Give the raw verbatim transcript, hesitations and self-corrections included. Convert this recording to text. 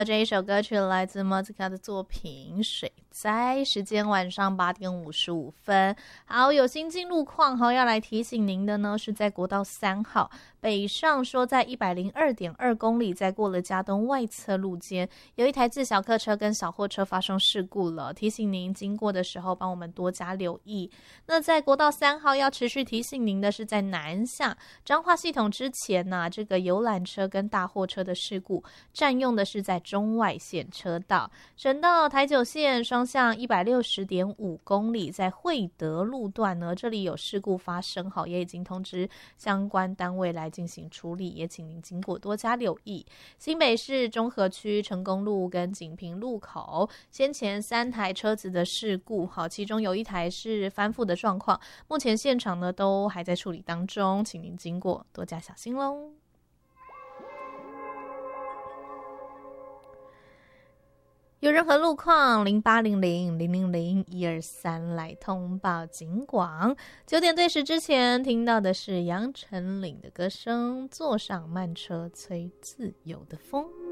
这一首歌曲来自 Mozzica 的作品《水灾》，时间晚上八点五十五分。好，有新进路况哈，要来提醒您的呢，是在国道三号北上，说在一百零二点二公里，在过了嘉东外侧路间，有一台自小客车跟小货车发生事故了，提醒您经过的时候帮我们多加留意。那在国道三号要持续提醒您的是，在南下彰化系统之前呢、啊，这个游览车跟大货车的事故，占用的是在中外线车道，省道台九线双向一百六十点五公里，在惠德路段呢，这里有事故发生，好，也已经通知相关单位来进行处理，也请您经过多加留意。新北市中和区成功路跟锦屏路口，先前三台车子的事故，好，其中有一台是翻覆的状况，目前现场呢都还在处理当中，请您经过多加小心喽。有任何路况，零八零零零零零一二三来通报警广。九点对时之前听到的是杨丞琳的歌声，坐上慢车吹自由的风。